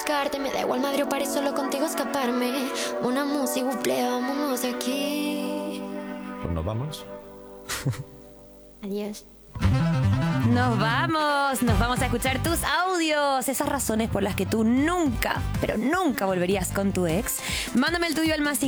buscarte. Me da igual Madrid o París, solo contigo escaparme. Una música, buple, vámonos de aquí. Pues nos vamos. Adiós. Nos vamos a escuchar tus audios, esas razones por las que tú nunca, pero nunca volverías con tu ex. Mándame el tuyo al más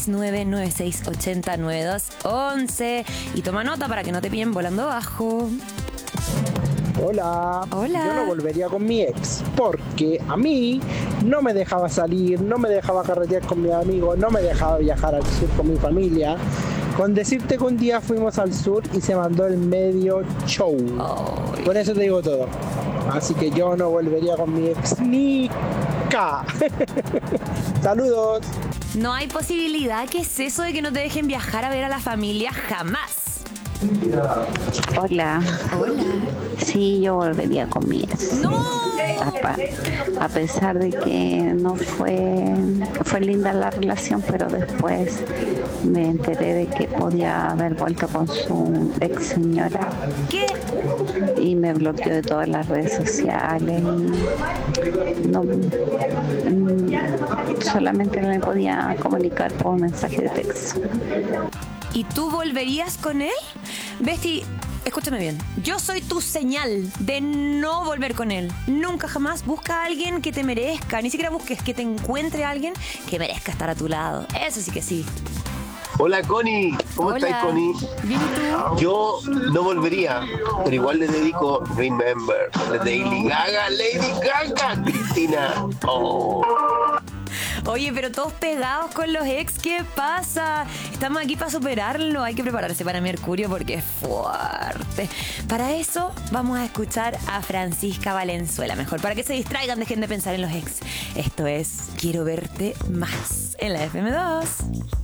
569-9680-9211 y toma nota para que no te pillen volando bajo. Hola. Hola. Yo no volvería con mi ex porque a mí no me dejaba salir, no me dejaba carretear con mis amigos, no me dejaba viajar al sur con mi familia. Con decirte que un día fuimos al sur y se mandó el medio show. Por eso te digo todo. Así que yo no volvería con mi ex nica. Saludos. No hay posibilidad. ¿Qué es eso de que no te dejen viajar a ver a la familia? Jamás. Hola. Hola. Sí, yo volvería con mi ex. ¡No! A pesar de que no fue linda la relación, pero después me enteré de que podía haber vuelto con su ex señora. ¿Qué? Y me bloqueó de todas las redes sociales. Y no, solamente me podía comunicar por mensaje de texto. ¿Y tú volverías con él? Besti, escúchame bien. Yo soy tu señal de no volver con él. Nunca jamás busca a alguien que te merezca. Ni siquiera busques que te encuentre a alguien que merezca estar a tu lado. Eso sí que sí. Hola Connie, ¿cómo Hola. estás Connie? Bien, ¿y tú? Yo no volvería, pero igual le dedico Remember, de Lady Gaga, Cristina. Oh. Oye, pero todos pegados con los ex, ¿qué pasa? Estamos aquí para superarlo, hay que prepararse para Mercurio porque es fuerte. Para eso vamos a escuchar a Francisca Valenzuela, mejor, para que se distraigan, dejen de pensar en los ex. Esto es Quiero Verte Más en la FM2.